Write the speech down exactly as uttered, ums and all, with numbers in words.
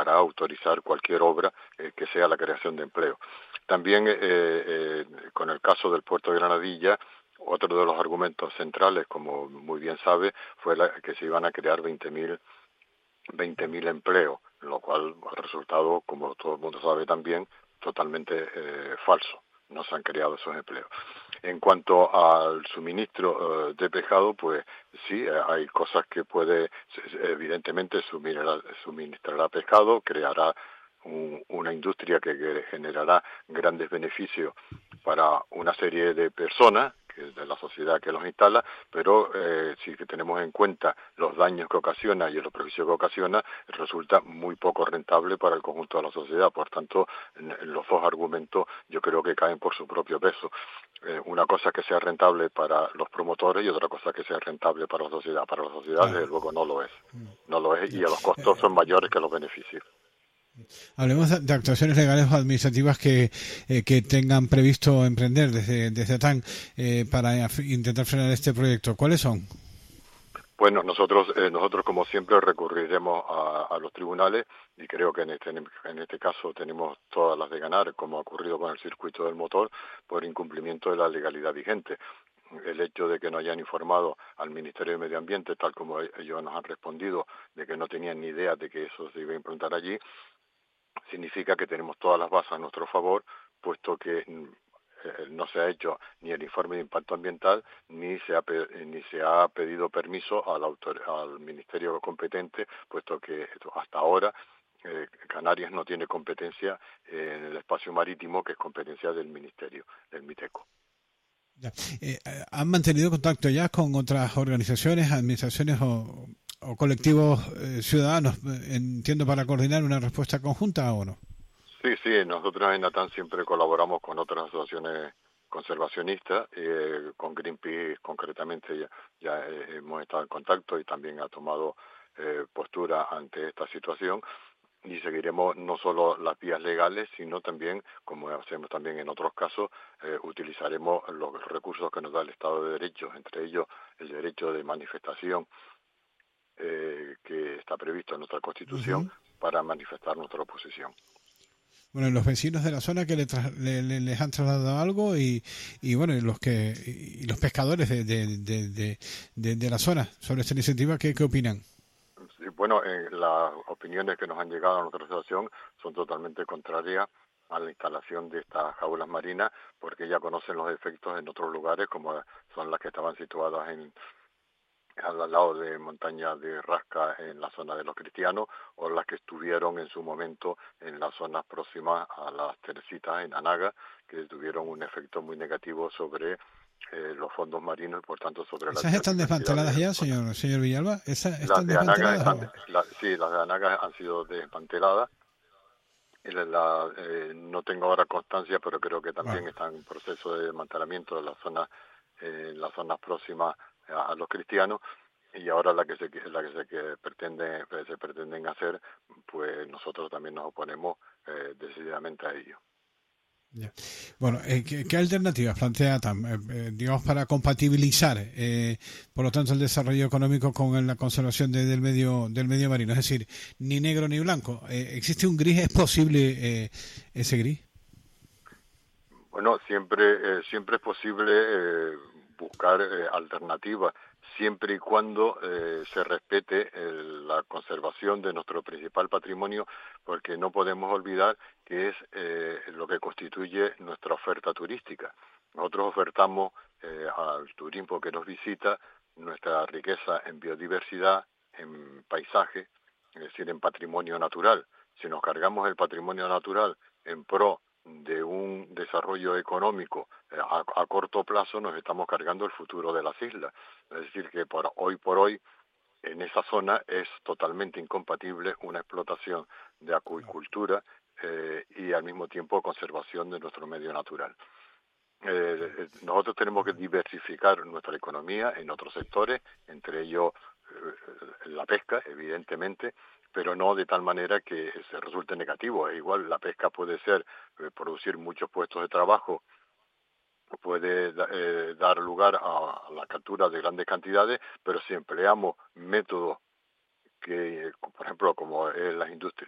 para autorizar cualquier obra eh, que sea la creación de empleo. También eh, eh, con el caso del puerto de Granadilla, otro de los argumentos centrales, como muy bien sabe, fue la, que se iban a crear veinte mil empleos, lo cual ha resultado, como todo el mundo sabe también, totalmente eh, falso. No se han creado esos empleos. En cuanto al suministro eh, de pescado, pues sí, eh, hay cosas que puede, evidentemente, suministrará, suministrará pescado, creará un, una industria que, que generará grandes beneficios para una serie de personas, que de la sociedad que los instala, pero eh, si tenemos en cuenta los daños que ocasiona y los perjuicios que ocasiona, resulta muy poco rentable para el conjunto de la sociedad. Por tanto, en, en los dos argumentos yo creo que caen por su propio peso. Eh, una cosa que sea rentable para los promotores y otra cosa que sea rentable para la sociedad. Para la sociedad, Claro. desde luego, no lo es. No lo es Ya. y los costos son mayores que los beneficios. Hablemos de, de actuaciones legales o administrativas que, eh, que tengan previsto emprender desde, desde TAN eh, para intentar frenar este proyecto. ¿Cuáles son? Bueno, nosotros, eh, nosotros como siempre recurriremos a, a los tribunales y creo que en este, en este caso tenemos todas las de ganar, como ha ocurrido con el circuito del motor, por incumplimiento de la legalidad vigente. El hecho de que no hayan informado al Ministerio de Medio Ambiente, tal como ellos nos han respondido, de que no tenían ni idea de que eso se iba a implantar allí, significa que tenemos todas las bases a nuestro favor, puesto que eh, no se ha hecho ni el informe de impacto ambiental ni se ha ni se ha pedido permiso al autor, al ministerio competente, puesto que hasta ahora eh, Canarias no tiene competencia en el espacio marítimo, que es competencia del ministerio, del MITECO. Ya. Eh, ¿Han mantenido contacto ya con otras organizaciones, administraciones o, o colectivos eh, ciudadanos, eh, entiendo, para coordinar una respuesta conjunta o no? Sí, sí, nosotros en Natán siempre colaboramos con otras asociaciones conservacionistas, eh, con Greenpeace concretamente ya, ya eh, hemos estado en contacto y también ha tomado eh, postura ante esta situación y seguiremos no solo las vías legales, sino también, como hacemos también en otros casos, eh, utilizaremos los recursos que nos da el Estado de Derecho, entre ellos el derecho de manifestación eh, que está previsto en nuestra Constitución Uh-huh. para manifestar nuestra oposición. Bueno, los vecinos de la zona que le tra- le, le- les han trasladado algo y, y bueno, y los que y los pescadores de, de, de, de, de- de la zona sobre esta iniciativa, ¿qué, qué opinan? Sí, bueno, eh, las opiniones que nos han llegado a nuestra asociación son totalmente contrarias a la instalación de estas jaulas marinas, porque ya conocen los efectos en otros lugares, como son las que estaban situadas en al lado de montañas de Rasca en la zona de los cristianos, o las que estuvieron en su momento en las zonas próximas a las Teresitas en Anaga, que tuvieron un efecto muy negativo sobre eh, los fondos marinos y por tanto sobre la ¿Esas están biodiversidad desmanteladas de la ya, zona. señor señor Villalba? ¿Esas Las están de Anaga desmanteladas están, o...? la, sí, las de Anaga han sido desmanteladas. La, la, eh, no tengo ahora constancia, pero creo que Bueno, también está en proceso de desmantelamiento de las zonas, eh, las zonas próximas a, a los cristianos. Y ahora la que se la que se que pretende se pretenden hacer, pues nosotros también nos oponemos eh, decididamente a ello. ya. Bueno, eh, ¿qué, qué alternativas plantea TAM, eh, eh, digamos, para compatibilizar, eh, por lo tanto, el desarrollo económico con la conservación de- del medio del medio marino? Es decir, ni negro ni blanco. Eh, ¿existe un gris? ¿Es posible eh, ese gris? Bueno, siempre eh, siempre es posible eh, buscar eh, alternativas, siempre y cuando eh, se respete el- la conservación de nuestro principal patrimonio, porque no podemos olvidar que es eh, lo que constituye nuestra oferta turística. Nosotros ofertamos eh, al turismo que nos visita nuestra riqueza en biodiversidad, en paisaje, es decir, en patrimonio natural. Si nos cargamos el patrimonio natural en pro de un desarrollo económico eh, a, a corto plazo, nos estamos cargando el futuro de las islas. Es decir, que por hoy por hoy en esa zona es totalmente incompatible una explotación de acuicultura eh, y al mismo tiempo conservación de nuestro medio natural. Eh, eh, nosotros tenemos que diversificar nuestra economía en otros sectores, entre ellos eh, la pesca, evidentemente, pero no de tal manera que se resulte negativo. Es igual, la pesca puede ser eh, producir muchos puestos de trabajo, puede eh, dar lugar a, a la captura de grandes cantidades, pero si empleamos métodos que, por ejemplo, como es las industrias